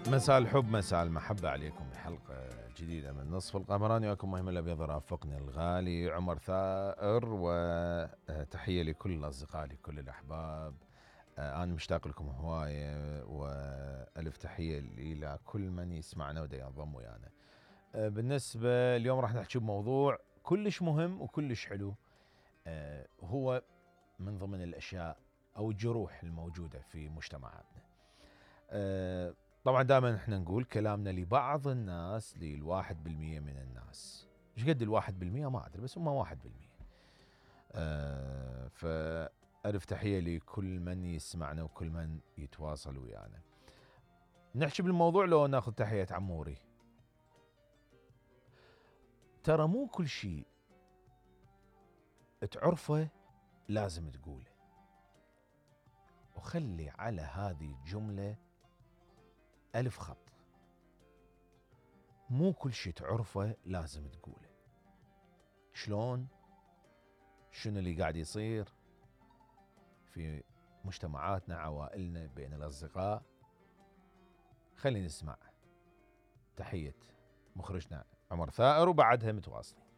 مساء الحب مساء المحبة عليكم بحلقة جديدة من نصف القمراني، وأكون مهم الأبيض رافقني الغالي عمر ثائر، وتحية لكل الأصدقاء لكل الأحباب. أنا مشتاق لكم هواية، وألف تحية إلى كل من يسمعنا ودا ينضم ويانا. بالنسبة اليوم راح نحكي بموضوع كلش مهم وكلش حلو. هو من ضمن الأشياء أو الجروح الموجودة في مجتمعاتنا. طبعا دائما احنا نقول كلامنا لبعض الناس، للواحد بالمية من الناس. ايش قد الواحد بالمية ما ادري، بس هم 1%. فألف تحية لكل من يسمعنا وكل من يتواصل ويانا. نحكي بالموضوع لو ناخذ تحية عموري. ترى مو كل شيء تعرفه لازم تقوله، وخلي على هذه الجملة 1000 خط. مو كل شيء تعرفه لازم تقوله. شلون؟ شنو اللي قاعد يصير في مجتمعاتنا، عوائلنا، بين الأصدقاء؟ خلينا نسمع تحية مخرجنا عمر ثائر وبعدها متواصلين.